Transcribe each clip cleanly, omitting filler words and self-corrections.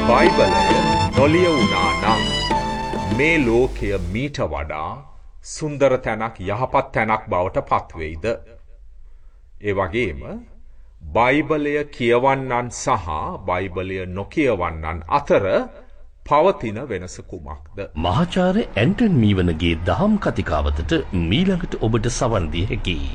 බයිබලය නොලියවුණා නම් මේ ලෝකය මීට වඩා සුන්දර තැනක් යහපත් තැනක් බවට පත්වෙයිද? ඒ වගේම බයිබලය කියවන්නන් සහ බයිබලය නොකියවන්නන් අතර පවතින වෙනස කුමක්ද? මහාචාර්ය ඇන්ටන් මීවනගේ දහම් කතිකාවතට මීළඟට ඔබට සවන් දිය හැකියි.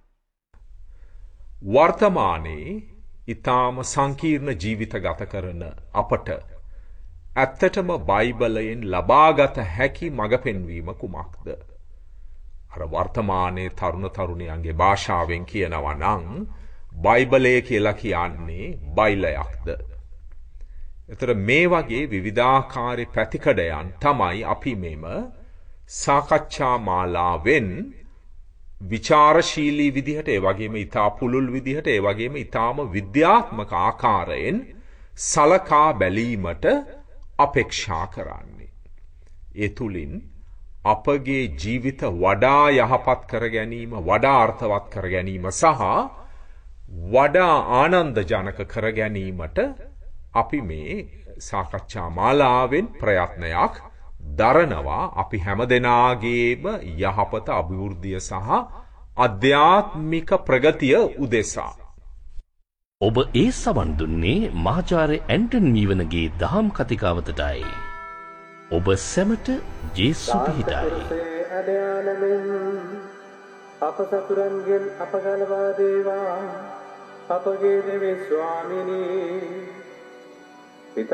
වර්තමානයේ ඊටාම සංකීර්ණ ජීවිත ගත කරන අපට ඇත්තටම බයිබලයෙන් ලබාගත හැකි මඟ පෙන්වීම කුමක්ද? අර වර්තමානයේ තරුණ තරුණියන්ගේ භාෂාවෙන් කියනවා නම් බයිබලය කියලා කියන්නේ බයිලයක්ද? එතකොට මේ වගේ විවිධාකාරී පැතිකඩයන් තමයි අපි මෙම සාකච්ඡා මාලාවෙන් විචාරශීලී විදිහට, ඒ වගේම ඊටා පුළුල් විදිහට, ඒ වගේම ඊටාම විද්‍යාත්මක ආකාරයෙන් සලකා බැලීමට අපේක්ෂා කරන්නේ. ඒ තුලින් අපගේ ජීවිත වඩා යහපත් කර ගැනීම, වඩා අර්ථවත් කර ගැනීම සහ වඩා ආනන්දජනක කර ගැනීමට අපි මේ සාකච්ඡා මාලාවෙන් ප්‍රයත්නයක් දරනවා. අපි හැමදෙනාගේම යහපත, අභිවෘද්ධිය සහ අධ්‍යාත්මික ප්‍රගතිය උදෙසා. ඔබ ඒ සවන් දුන්නේ මහාචාර්ය ඇන්ටන් මීවනගේ දහම් කතිකාවතටයි. ඔබ සැමට ජේසු පිහිටයි. අප සතුරන්ගෙන් අප ගලවා දේවා අපගේ දෙවි ස්වාමිනී